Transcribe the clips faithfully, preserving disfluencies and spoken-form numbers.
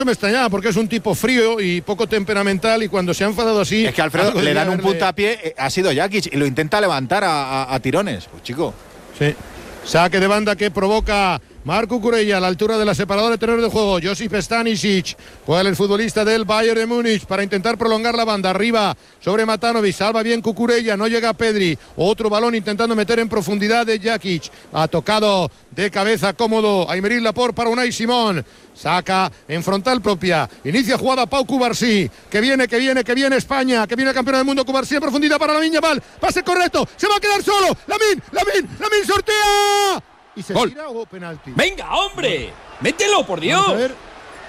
me extrañaba porque es un tipo frío y poco temperamental y cuando se ha enfadado así… Es que Alfredo le dan un puntapié, ha sido Jakic y lo intenta levantar a, a, a tirones. Pues chico. Sí. Saque de banda que provoca Marco Cucurella a la altura de la separadora de terreno de juego. Josip Stanisic, juega el futbolista del Bayern de Múnich para intentar prolongar la banda. Arriba sobre Matanovic, salva bien Cucurella, no llega Pedri. Otro balón intentando meter en profundidad de Jakic. Ha tocado de cabeza cómodo Aymeric Laporte para Unai Simón. Saca en frontal propia. Inicia jugada Pau Cubarsí. Que viene, que viene, que viene España. Que viene campeón del mundo Cubarsí en profundidad para Lamine Yamal. Pase correcto. Se va a quedar solo. Lamine, Lamine, Lamine sortea. Y se Gol. tira o penalti. ¡Venga, hombre! ¡Mételo, por Dios! Vamos a ver.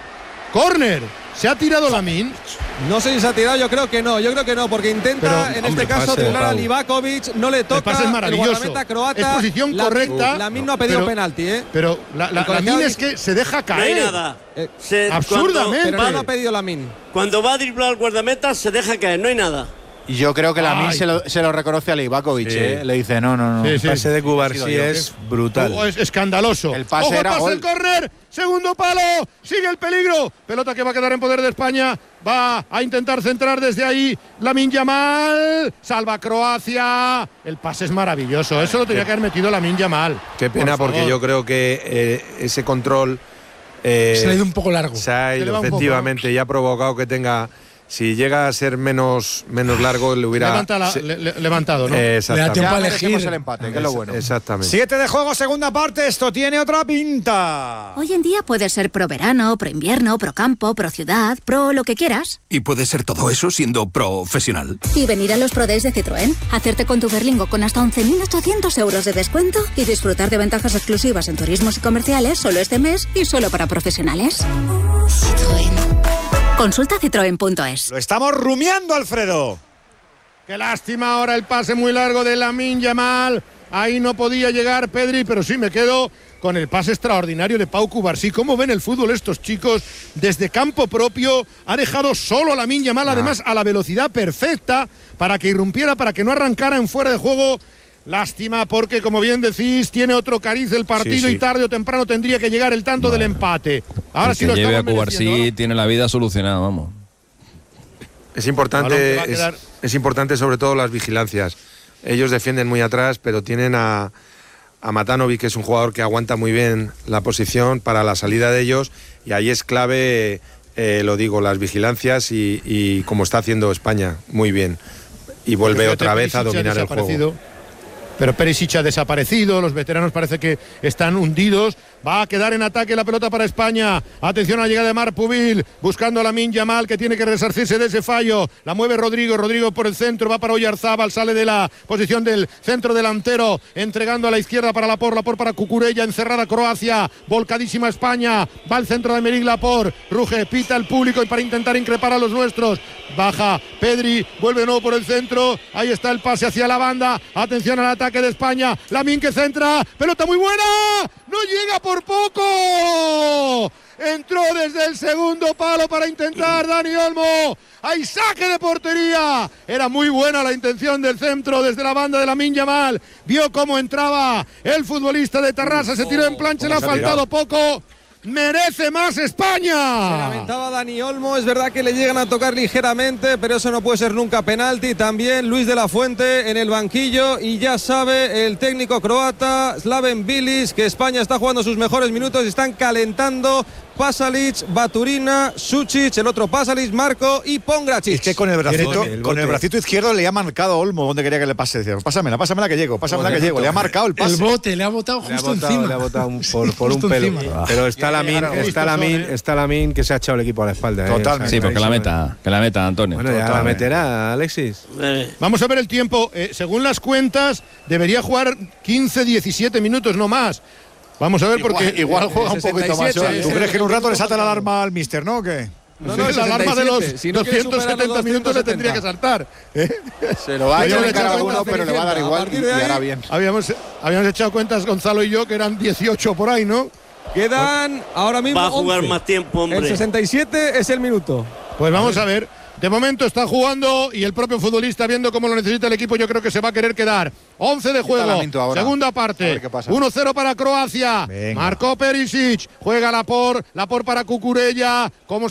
Córner. ¿Se ha tirado Lamine? No sé si se ha tirado, yo creo que no, yo creo que no, porque intenta Pero, en hombre, este caso pase, driblar a Pau. Livakovic, no le toca. El pase es maravilloso. El guardameta croata. Es posición Lamine- correcta. Lamine no ha pedido pero- penalti, ¿eh? Pero la, la, El colegiado Lamine dice- es que se deja No hay caer. nada. Eh, Se- absurdamente. Pero Cuando no va, ha pedido Lamine. cuando va a driblar al guardameta, se deja caer, no hay nada. Y yo creo que Lamine Ay. se lo, se lo reconoce a Livakovic, Sí. ¿eh? Le dice, no, no, no. Sí, El sí. pase de Cubarsí Sido yo. es brutal. Oh, es escandaloso. El pase Ojo, era pase gol. el córner. Segundo palo. Sigue el peligro. Pelota que va a quedar en poder de España. Va a intentar centrar desde ahí Lamine Yamal. Salva Croacia. El pase es maravilloso. Eso lo tenía que haber metido Lamine Yamal. Qué pena, Por porque favor. yo creo que eh, ese control eh, Se le ha ido un poco largo. se ha Se le ido va un poco, efectivamente y ha provocado que tenga, si llega a ser menos, menos largo, le hubiera Levanta la- se- le- le- levantado, ¿no? eh, Le da tiempo Ya a merecemos elegir. el empate, que es lo bueno. Exactamente. Siete de juego, segunda parte. Esto tiene otra pinta. Hoy en día puedes ser pro verano, pro invierno, pro campo, pro ciudad, pro lo que quieras. Y puede ser todo eso siendo profesional. Y venir a los Pro Days de Citroën, hacerte con tu Berlingo con hasta once mil ochocientos euros de descuento y disfrutar de ventajas exclusivas en turismos y comerciales solo este mes y solo para profesionales. Citroën. Consulta citroen punto es. Lo estamos rumiando, Alfredo. Qué lástima ahora el pase muy largo de Lamine Yamal. Ahí no podía llegar Pedri, pero sí me quedo con el pase extraordinario de Pau Cubarsí. ¿Cómo ven el fútbol estos chicos? Desde campo propio ha dejado solo a Lamine Yamal, Ah. además a la velocidad perfecta para que irrumpiera, para que no arrancara en fuera de juego. Lástima porque, como bien decís, tiene otro cariz el partido Sí, sí. y tarde o temprano tendría que llegar el tanto del empate. Ahora El sí que lo lleve a estamos mereciendo, Cubarsí ¿no? tiene la vida solucionada, vamos. Es Balón que importante, va a es, quedar- es importante sobre todo las vigilancias. Ellos defienden muy atrás, pero tienen a, a Matanovic, que es un jugador que aguanta muy bien la posición para la salida de ellos, y ahí es clave, eh, lo digo, las vigilancias y, y como está haciendo España, muy bien. Y vuelve Fíjate, otra vez a Perisic ha dominar el juego. desaparecido. Pero Perisic ha desaparecido, los veteranos parece que están hundidos. Va a quedar en ataque la pelota para España. Atención a la llegada de Marc Pubil, buscando a Lamine Yamal, que tiene que resarcirse de ese fallo. La mueve Rodrigo, Rodrigo por el centro, va para Oyarzábal, sale de la posición del centro delantero, entregando a la izquierda para Laporte, Laporte para Cucurella, encerrada Croacia, volcadísima España, va al centro de Aymeric Laporte, ruge, pita el público y para intentar increpar a los nuestros. Baja Pedri, vuelve de nuevo por el centro, ahí está el pase hacia la banda, atención al ataque de España, Lamine que centra, pelota muy buena, no llega por poco, entró desde el segundo palo para intentar Dani Olmo, hay saque de portería, era muy buena la intención del centro desde la banda de Lamine Yamal, vio cómo entraba el futbolista de Tarrasa, se tiró en plancha, le ha faltado poco. Merece más Se España. lamentaba Dani Olmo, es verdad que le llegan a tocar ligeramente, pero eso no puede ser nunca penalti. También Luis de la Fuente en el banquillo y ya sabe el técnico croata Slaven Bilic que España está jugando sus mejores minutos y están calentando. Pasalic, Baturina, Sučić, el otro Pasalic, Marco y Pongracic. Es que con el bracito, el con el bote. bracito izquierdo le ha marcado Olmo donde quería que le pase. Decía, pásamela, pásamela que llego, pásamela que llego. Le ha marcado el pase. El bote le ha botado Le ha justo botado, encima. le ha botado un- por, por un Justo pelo. encima. Pero está Lamine, llegar a está gustos, Lamine, ¿eh? está Lamine que se ha echado el equipo a la espalda. ¿eh? Totalmente. O sea, Sí, porque la meta, que la meta, Antonio. Bueno, ya la Totalmente. meterá, Alexis. Eh, Vamos a ver el tiempo. Eh, según las cuentas, debería jugar quince, diecisiete minutos, no más. Vamos a ver porque… Igual, igual juega un poquito más. sesenta y siete, ¿Tú Sí, crees sí, que en un rato sí, le salta la sí. alarma al mister, no? ¿O qué? No, Sí, no, la alarma de los sesenta y siete. Si no quiere superar doscientos setenta los minutos le doscientos tendría que saltar. ¿eh? Se lo va a Habíamos echar en echado cara a cuentas alguno, pero le va a dar a igual y, partir de y ahí- hará bien. Habíamos, habíamos echado cuentas Gonzalo y yo que eran dieciocho por ahí, ¿no? Quedan ahora mismo va a jugar once. más tiempo, El hombre. sesenta y siete es el minuto. Pues vamos a ver. De momento está jugando y el propio futbolista, viendo cómo lo necesita el equipo, yo creo que se va a querer quedar. once de juego, segunda parte, uno cero para Croacia. Venga. Marcó Perisic, juega Laporte, Laporte para Cucurella. ¿Cómo